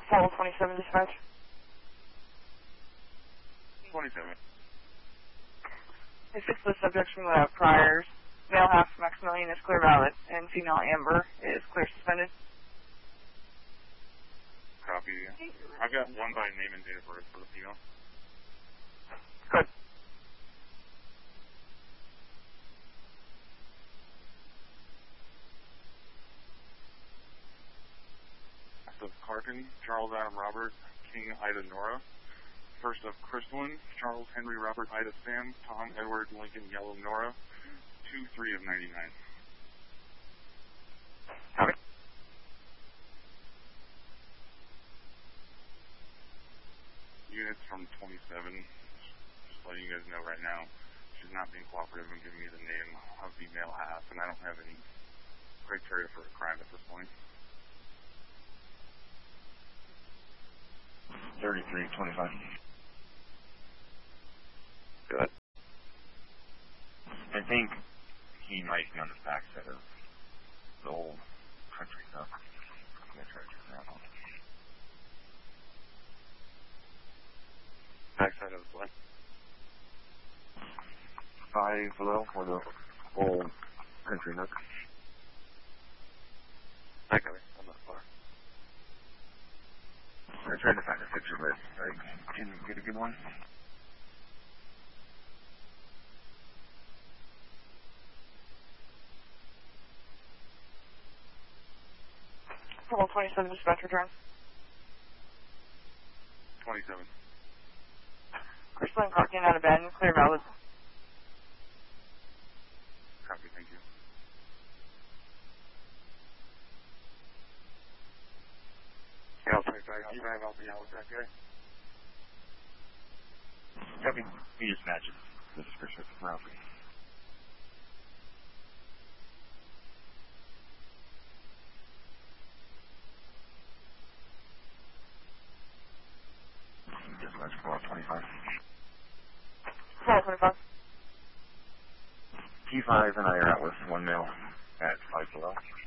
Follow 27 dispatch. 27. They fixed the subject from the priors. Male half Maximilian is clear valid, and female Amber is clear suspended. Copy. I've got one by name and date of birth for the female. Good. So Carton, Charles Adam Robert, King Ida Nora. First of Crystalline, Charles Henry Robert Ida Sam, Tom Edward Lincoln Yellow Nora. 2-3 of 99. Copy. Units from 27, just letting you guys know right now, she's not being cooperative and giving me the name of the male half, and I don't have any criteria for a crime at this point. 3325. Good. I think he might be on the backside of the old country stuff. I'm going to try to turn around on it. Backside of what? 5 below, or the old country nook. I got it. I'm not far. I tried to find a picture, but I didn't get a good one. Follow 27 dispatch return. 27. Crystalline Carton out of bed, clear valid. Copy, thank you. Yeah, I'll be out with that guy. Copy. He just matches the description of the property. Dispatch 425. Follow 25. T5 and I are out with one male at 5 below.